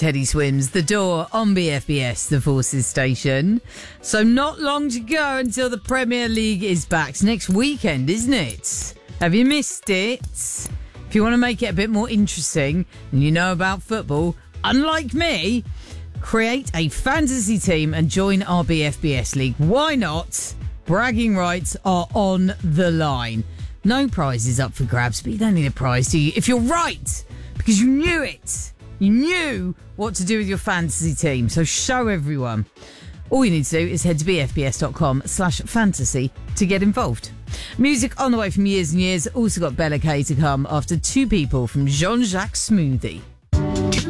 Teddy Swims, The Door on BFBS, the Forces station. So not long to go until the Premier League is back. It's next weekend, isn't it? Have you missed it? If you want to make it a bit more interesting and you know about football, unlike me, create a fantasy team and join our BFBS League. Why not? Bragging rights are on the line. No prizes up for grabs, but you don't need a prize, do you? If you're right, because you knew it. You knew what to do with your fantasy team, so show everyone. All you need to do is head to bfbs.com/fantasy to get involved. Music on the way from Years and Years. Also got Bella K to come after Two People from Jean-Jacques Smoothie.